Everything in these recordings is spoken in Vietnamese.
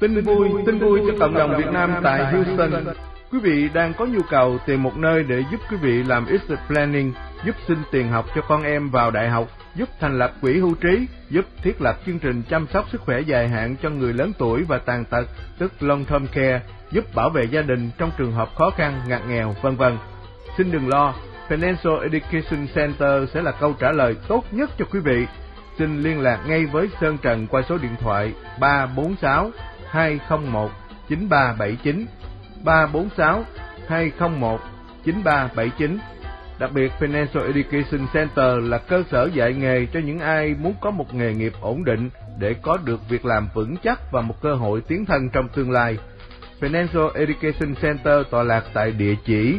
Tin vui cho cộng đồng Việt Nam tại Houston. Quý vị đang có nhu cầu tìm một nơi để giúp quý vị làm estate planning, giúp xin tiền học cho con em vào đại học, giúp thành lập quỹ hưu trí, giúp thiết lập chương trình chăm sóc sức khỏe dài hạn cho người lớn tuổi và tàn tật, tức long term care, giúp bảo vệ gia đình trong trường hợp khó khăn, ngặt nghèo, vân vân. Xin đừng lo, Financial Education Center sẽ là câu trả lời tốt nhất cho quý vị. Xin liên lạc ngay với Sơn Trần qua số điện thoại 346 201 9379, 346 201 9379. Đặc biệt, Financial Education Center là cơ sở dạy nghề cho những ai muốn có một nghề nghiệp ổn định để có được việc làm vững chắc và một cơ hội tiến thân trong tương lai. Financial Education Center tọa lạc tại địa chỉ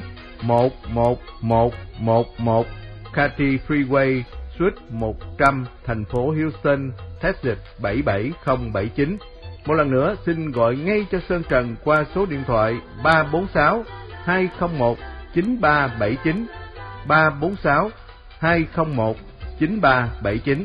11111 Cathy Freeway, Suite 100, thành phố Houston, Texas 77079. Một lần nữa, xin gọi ngay cho Sơn Trần qua số điện thoại 346 201 9379, 346 201 9379.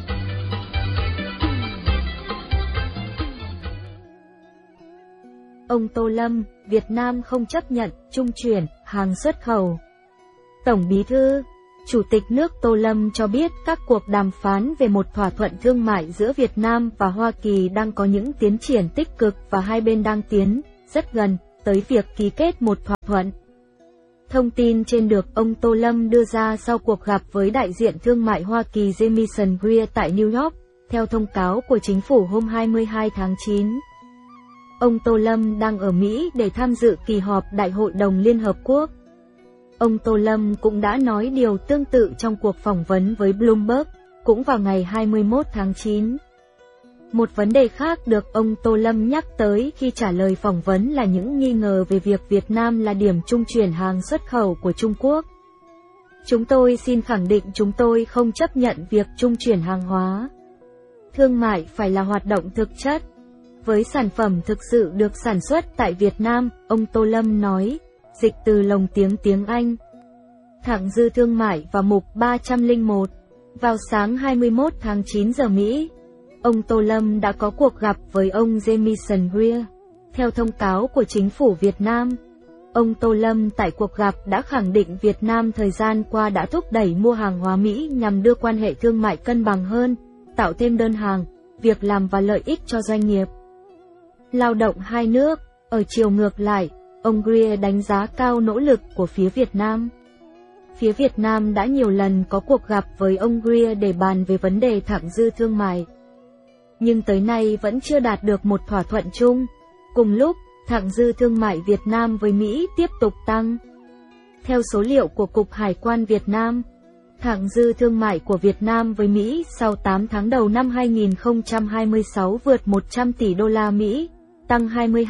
Ông Tô Lâm, Việt Nam không chấp nhận trung chuyển hàng xuất khẩu. Tổng Bí thư, Chủ tịch nước Tô Lâm cho biết các cuộc đàm phán về một thỏa thuận thương mại giữa Việt Nam và Hoa Kỳ đang có những tiến triển tích cực và hai bên đang tiến rất gần tới việc ký kết một thỏa thuận. Thông tin trên được ông Tô Lâm đưa ra sau cuộc gặp với đại diện thương mại Hoa Kỳ Jamieson Greer tại New York, theo thông cáo của chính phủ hôm 22 tháng 9. Ông Tô Lâm đang ở Mỹ để tham dự kỳ họp Đại hội đồng Liên Hợp Quốc. Ông Tô Lâm cũng đã nói điều tương tự trong cuộc phỏng vấn với Bloomberg, cũng vào ngày 21 tháng 9. Một vấn đề khác được ông Tô Lâm nhắc tới khi trả lời phỏng vấn là những nghi ngờ về việc Việt Nam là điểm trung chuyển hàng xuất khẩu của Trung Quốc. Chúng tôi xin khẳng định chúng tôi không chấp nhận việc trung chuyển hàng hóa. Thương mại phải là hoạt động thực chất. Với sản phẩm thực sự được sản xuất tại Việt Nam, ông Tô Lâm nói, dịch từ lồng tiếng Anh. Thặng dư thương mại vào mục 301. Vào sáng 21 tháng 9 giờ Mỹ, ông Tô Lâm đã có cuộc gặp với ông Jamieson Greer. Theo thông cáo của chính phủ Việt Nam, ông Tô Lâm tại cuộc gặp đã khẳng định Việt Nam thời gian qua đã thúc đẩy mua hàng hóa Mỹ nhằm đưa quan hệ thương mại cân bằng hơn, tạo thêm đơn hàng, việc làm và lợi ích cho doanh nghiệp, lao động hai nước. Ở chiều ngược lại, ông Greer đánh giá cao nỗ lực của phía Việt Nam. Phía Việt Nam đã nhiều lần có cuộc gặp với ông Greer để bàn về vấn đề thặng dư thương mại, nhưng tới nay vẫn chưa đạt được một thỏa thuận chung. Cùng lúc, thặng dư thương mại Việt Nam với Mỹ tiếp tục tăng. Theo số liệu của Cục Hải quan Việt Nam, thặng dư thương mại của Việt Nam với Mỹ sau 8 tháng đầu năm 2026 vượt 100 tỷ đô la Mỹ, tăng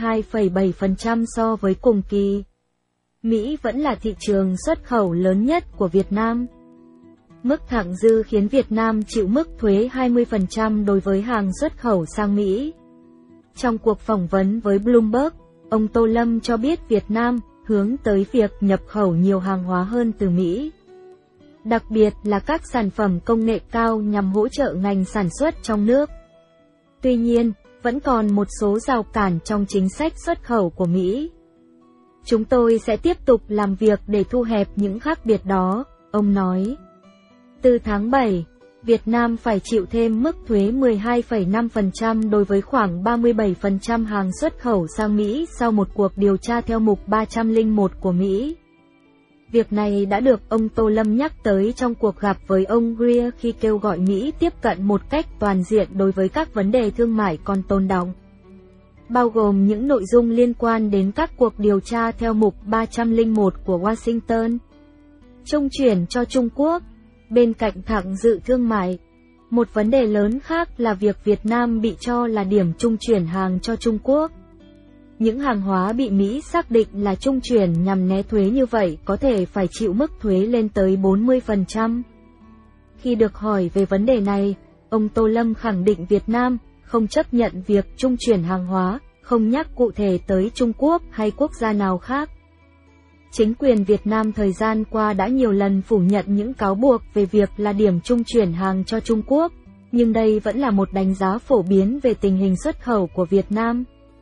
22,7% so với cùng kỳ. Mỹ vẫn là thị trường xuất khẩu lớn nhất của Việt Nam. Mức thặng dư khiến Việt Nam chịu mức thuế 20% đối với hàng xuất khẩu sang Mỹ. Trong cuộc phỏng vấn với Bloomberg, ông Tô Lâm cho biết Việt Nam hướng tới việc nhập khẩu nhiều hàng hóa hơn từ Mỹ, đặc biệt là các sản phẩm công nghệ cao nhằm hỗ trợ ngành sản xuất trong nước. Tuy nhiên, vẫn còn một số rào cản trong chính sách xuất khẩu của Mỹ. Chúng tôi sẽ tiếp tục làm việc để thu hẹp những khác biệt đó, ông nói. Từ tháng 7, Việt Nam phải chịu thêm mức thuế 12,5% đối với khoảng 37% hàng xuất khẩu sang Mỹ sau một cuộc điều tra theo mục 301 của Mỹ. Việc này đã được ông Tô Lâm nhắc tới trong cuộc gặp với ông Greer khi kêu gọi Mỹ tiếp cận một cách toàn diện đối với các vấn đề thương mại còn tồn đọng, bao gồm những nội dung liên quan đến các cuộc điều tra theo mục 301 của Washington. Trung chuyển cho Trung Quốc. Bên cạnh thặng dư thương mại, một vấn đề lớn khác là việc Việt Nam bị cho là điểm trung chuyển hàng cho Trung Quốc. Những hàng hóa bị Mỹ xác định là trung chuyển nhằm né thuế như vậy có thể phải chịu mức thuế lên tới 40%. Khi được hỏi về vấn đề này, ông Tô Lâm khẳng định Việt Nam không chấp nhận việc trung chuyển hàng hóa, không nhắc cụ thể tới Trung Quốc hay quốc gia nào khác. Chính quyền Việt Nam thời gian qua đã nhiều lần phủ nhận những cáo buộc về việc là điểm trung chuyển hàng cho Trung Quốc, nhưng đây vẫn là một đánh giá phổ biến về tình hình xuất khẩu của Việt Nam.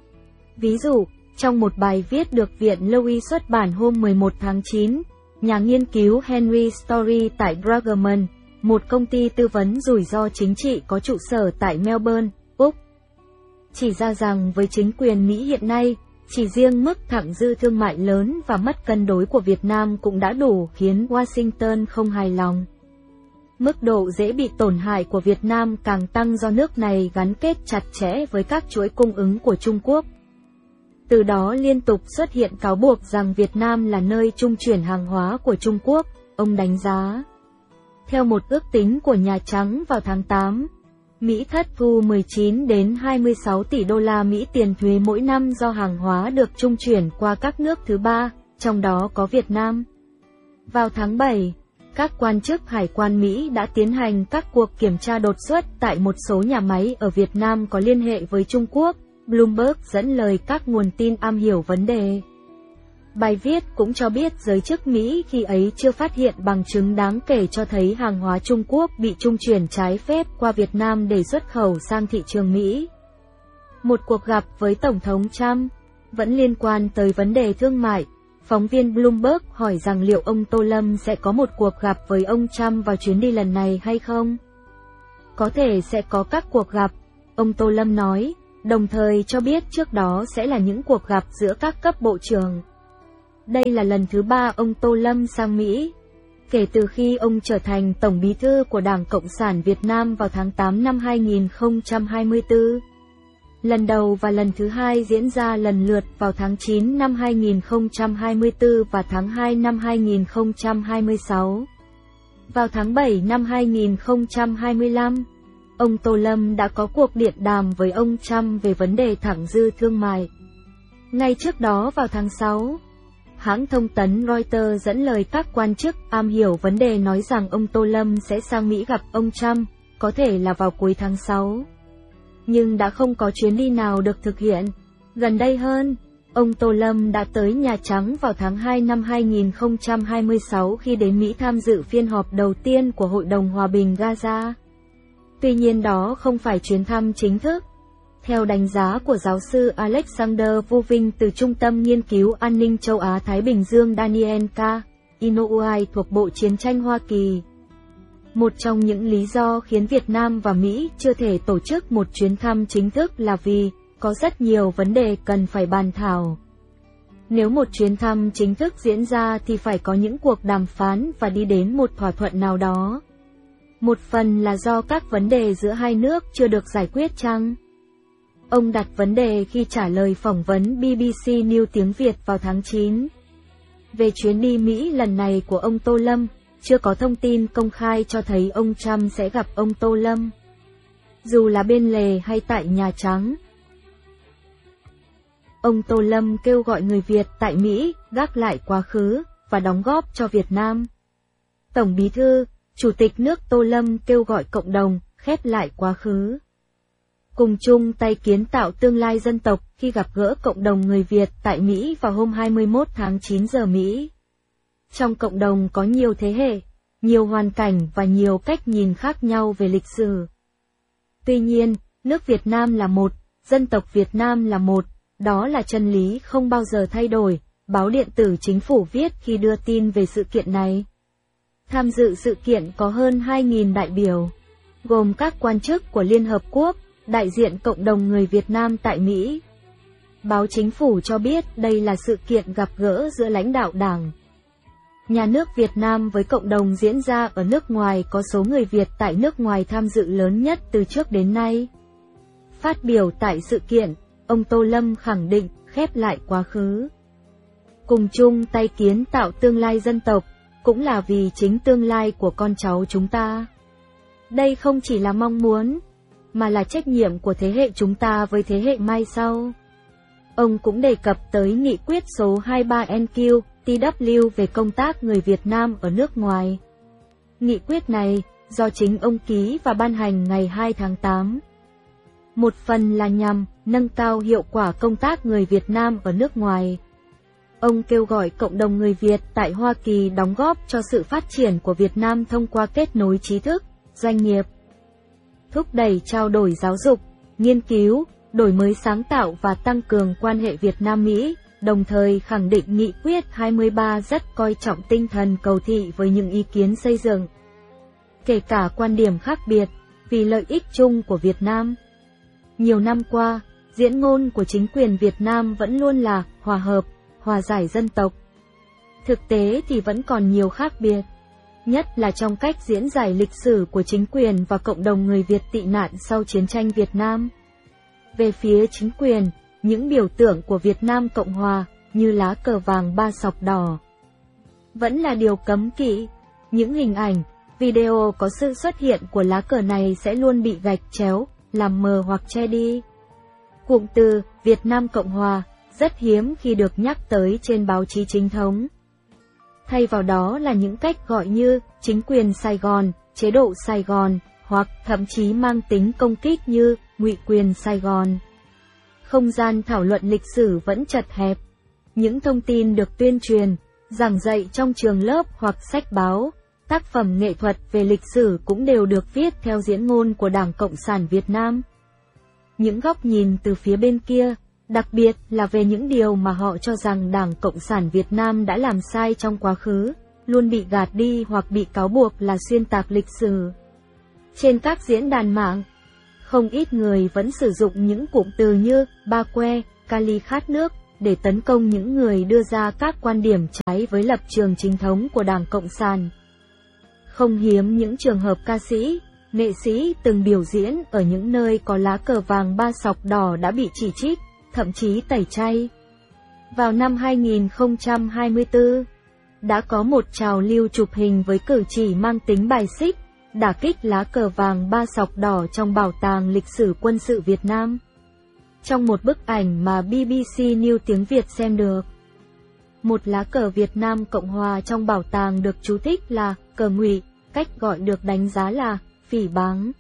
Ví dụ, trong một bài viết được Viện Lowy xuất bản hôm 11 tháng 9, nhà nghiên cứu Henry Story tại Dragerman, một công ty tư vấn rủi ro chính trị có trụ sở tại Melbourne, Úc, chỉ ra rằng với chính quyền Mỹ hiện nay, chỉ riêng mức thặng dư thương mại lớn và mất cân đối của Việt Nam cũng đã đủ khiến Washington không hài lòng. Mức độ dễ bị tổn hại của Việt Nam càng tăng do nước này gắn kết chặt chẽ với các chuỗi cung ứng của Trung Quốc. Từ đó liên tục xuất hiện cáo buộc rằng Việt Nam là nơi trung chuyển hàng hóa của Trung Quốc, ông đánh giá. Theo một ước tính của Nhà Trắng vào tháng 8, Mỹ thất thu 19 đến 26 tỷ đô la Mỹ tiền thuế mỗi năm do hàng hóa được trung chuyển qua các nước thứ ba, trong đó có Việt Nam. Vào tháng 7, các quan chức Hải quan Mỹ đã tiến hành các cuộc kiểm tra đột xuất tại một số nhà máy ở Việt Nam có liên hệ với Trung Quốc, Bloomberg dẫn lời các nguồn tin am hiểu vấn đề. Bài viết cũng cho biết giới chức Mỹ khi ấy chưa phát hiện bằng chứng đáng kể cho thấy hàng hóa Trung Quốc bị trung chuyển trái phép qua Việt Nam để xuất khẩu sang thị trường Mỹ. Một cuộc gặp với Tổng thống Trump, vẫn liên quan tới vấn đề thương mại, phóng viên Bloomberg hỏi rằng liệu ông Tô Lâm sẽ có một cuộc gặp với ông Trump vào chuyến đi lần này hay không? Có thể sẽ có các cuộc gặp, ông Tô Lâm nói, đồng thời cho biết trước đó sẽ là những cuộc gặp giữa các cấp bộ trưởng. Đây là lần thứ 3 ông Tô Lâm sang Mỹ, kể từ khi ông trở thành Tổng Bí thư của Đảng Cộng sản Việt Nam vào tháng 8 năm 2024. Lần đầu và lần thứ hai diễn ra lần lượt vào tháng 9 năm 2024 và tháng 2 năm 2026. Vào tháng 7 năm 2025, ông Tô Lâm đã có cuộc điện đàm với ông Trump về vấn đề thặng dư thương mại. Ngay trước đó vào tháng 6, hãng thông tấn Reuters dẫn lời các quan chức am hiểu vấn đề nói rằng ông Tô Lâm sẽ sang Mỹ gặp ông Trump, có thể là vào cuối tháng 6. Nhưng đã không có chuyến đi nào được thực hiện. Gần đây hơn, ông Tô Lâm đã tới Nhà Trắng vào tháng 2 năm 2026 khi đến Mỹ tham dự phiên họp đầu tiên của Hội đồng Hòa bình Gaza. Tuy nhiên đó không phải chuyến thăm chính thức. Theo đánh giá của giáo sư Alexander Vuving từ Trung tâm Nghiên cứu An ninh Châu Á-Thái Bình Dương Daniel K. Inouye thuộc Bộ Chiến tranh Hoa Kỳ, một trong những lý do khiến Việt Nam và Mỹ chưa thể tổ chức một chuyến thăm chính thức là vì có rất nhiều vấn đề cần phải bàn thảo. Nếu một chuyến thăm chính thức diễn ra thì phải có những cuộc đàm phán và đi đến một thỏa thuận nào đó. Một phần là do các vấn đề giữa hai nước chưa được giải quyết chăng? Ông đặt vấn đề khi trả lời phỏng vấn BBC News tiếng Việt vào tháng 9. Về chuyến đi Mỹ lần này của ông Tô Lâm, chưa có thông tin công khai cho thấy ông Trump sẽ gặp ông Tô Lâm, dù là bên lề hay tại Nhà Trắng. Ông Tô Lâm kêu gọi người Việt tại Mỹ gác lại quá khứ và đóng góp cho Việt Nam. Tổng Bí thư, Chủ tịch nước Tô Lâm kêu gọi cộng đồng khép lại quá khứ, cùng chung tay kiến tạo tương lai dân tộc khi gặp gỡ cộng đồng người Việt tại Mỹ vào hôm 21 tháng 9 giờ Mỹ. Trong cộng đồng có nhiều thế hệ, nhiều hoàn cảnh và nhiều cách nhìn khác nhau về lịch sử. Tuy nhiên, nước Việt Nam là một, dân tộc Việt Nam là một, đó là chân lý không bao giờ thay đổi, báo điện tử Chính phủ viết khi đưa tin về sự kiện này. Tham dự sự kiện có hơn 2.000 đại biểu, gồm các quan chức của Liên Hợp Quốc, đại diện cộng đồng người Việt Nam tại Mỹ. Báo Chính phủ cho biết đây là sự kiện gặp gỡ giữa lãnh đạo Đảng, Nhà nước Việt Nam với cộng đồng diễn ra ở nước ngoài có số người Việt tại nước ngoài tham dự lớn nhất từ trước đến nay. Phát biểu tại sự kiện, ông Tô Lâm khẳng định khép lại quá khứ, cùng chung tay kiến tạo tương lai dân tộc, cũng là vì chính tương lai của con cháu chúng ta. Đây không chỉ là mong muốn, mà là trách nhiệm của thế hệ chúng ta với thế hệ mai sau. Ông cũng đề cập tới nghị quyết số 23/NQ/TW về công tác người Việt Nam ở nước ngoài. Nghị quyết này, do chính ông ký và ban hành ngày 2 tháng 8. Một phần là nhằm nâng cao hiệu quả công tác người Việt Nam ở nước ngoài. Ông kêu gọi cộng đồng người Việt tại Hoa Kỳ đóng góp cho sự phát triển của Việt Nam thông qua kết nối trí thức, doanh nghiệp, thúc đẩy trao đổi giáo dục, nghiên cứu, đổi mới sáng tạo và tăng cường quan hệ Việt Nam-Mỹ, đồng thời khẳng định nghị quyết 23 rất coi trọng tinh thần cầu thị với những ý kiến xây dựng, kể cả quan điểm khác biệt, vì lợi ích chung của Việt Nam. Nhiều năm qua, diễn ngôn của chính quyền Việt Nam vẫn luôn là hòa hợp, hòa giải dân tộc. Thực tế thì vẫn còn nhiều khác biệt, nhất là trong cách diễn giải lịch sử của chính quyền và cộng đồng người Việt tị nạn sau chiến tranh Việt Nam. Về phía chính quyền, những biểu tượng của Việt Nam Cộng Hòa, như lá cờ vàng 3 sọc đỏ, vẫn là điều cấm kỵ. Những hình ảnh, video có sự xuất hiện của lá cờ này sẽ luôn bị gạch chéo, làm mờ hoặc che đi. Cụm từ Việt Nam Cộng Hòa rất hiếm khi được nhắc tới trên báo chí chính thống. Thay vào đó là những cách gọi như chính quyền Sài Gòn, chế độ Sài Gòn, hoặc thậm chí mang tính công kích như ngụy quyền Sài Gòn. Không gian thảo luận lịch sử vẫn chật hẹp. Những thông tin được tuyên truyền, giảng dạy trong trường lớp hoặc sách báo, tác phẩm nghệ thuật về lịch sử cũng đều được viết theo diễn ngôn của Đảng Cộng sản Việt Nam. Những góc nhìn từ phía bên kia, đặc biệt là về những điều mà họ cho rằng Đảng Cộng sản Việt Nam đã làm sai trong quá khứ, luôn bị gạt đi hoặc bị cáo buộc là xuyên tạc lịch sử. Trên các diễn đàn mạng, không ít người vẫn sử dụng những cụm từ như ba que, kali khát nước để tấn công những người đưa ra các quan điểm trái với lập trường chính thống của Đảng Cộng sản. Không hiếm những trường hợp ca sĩ, nghệ sĩ từng biểu diễn ở những nơi có lá cờ vàng 3 sọc đỏ đã bị chỉ trích, thậm chí tẩy chay. Vào năm 2024, đã có một trào lưu chụp hình với cử chỉ mang tính bài xích, đả kích lá cờ vàng 3 sọc đỏ trong Bảo tàng Lịch sử Quân sự Việt Nam. Trong một bức ảnh mà BBC News tiếng Việt xem được, một lá cờ Việt Nam Cộng Hòa trong bảo tàng được chú thích là cờ ngụy, cách gọi được đánh giá là phỉ báng.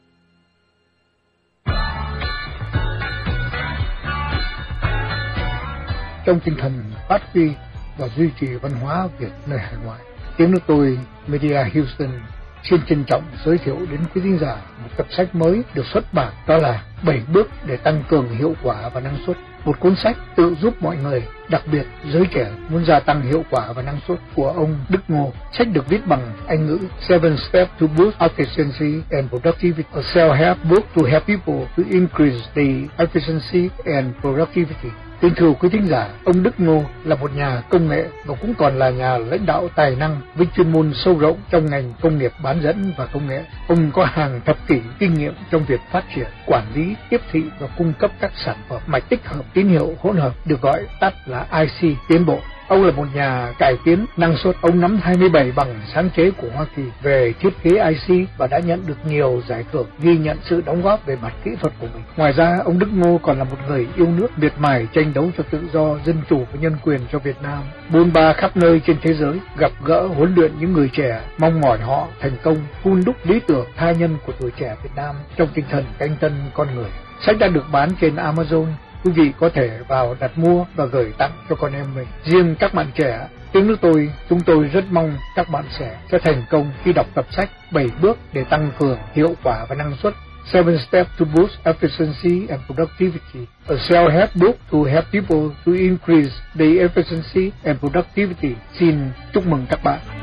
Trong tinh thần phát huy và duy trì văn hóa Việt nơi hải ngoại, Tiếng Nước Tôi Media Houston xin trân trọng giới thiệu đến quý thính giả một tập sách mới được xuất bản, đó là 7 bước để tăng cường hiệu quả và năng suất. Một cuốn sách tự giúp mọi người, đặc biệt giới trẻ muốn gia tăng hiệu quả và năng suất của ông Đức Ngô. Sách được viết bằng Anh ngữ. 7 Steps to Boost Efficiency and Productivity, a self-help book to help people to increase the efficiency and productivity. Kính thưa quý thính giả, ông Đức Ngô là một nhà công nghệ và cũng còn là nhà lãnh đạo tài năng với chuyên môn sâu rộng trong ngành công nghiệp bán dẫn và công nghệ. Ông có hàng thập kỷ kinh nghiệm trong việc phát triển, quản lý, tiếp thị và cung cấp các sản phẩm mạch tích hợp tín hiệu hỗn hợp, được gọi tắt là IC tiến bộ. Ông là một nhà cải tiến năng suất. Ông nắm 27 bằng sáng chế của Hoa Kỳ về thiết kế IC và đã nhận được nhiều giải thưởng ghi nhận sự đóng góp về mặt kỹ thuật của mình. Ngoài ra, ông Đức Ngô còn là một người yêu nước, miệt mài tranh đấu cho tự do, dân chủ và nhân quyền cho Việt Nam. Bôn ba khắp nơi trên thế giới, gặp gỡ, huấn luyện những người trẻ, mong mỏi họ thành công, hun đúc lý tưởng tha nhân của tuổi trẻ Việt Nam trong tinh thần canh tân con người. Sách đã được bán trên Amazon. Quý vị có thể vào đặt mua và gửi tặng cho con em mình. Riêng các bạn trẻ, Tiếng Nước Tôi, chúng tôi rất mong các bạn sẽ thành công khi đọc tập sách 7 bước để tăng cường hiệu quả và năng suất. 7 Steps to Boost Efficiency and Productivity, a self-help book to help people to increase the efficiency and productivity. Xin chúc mừng các bạn.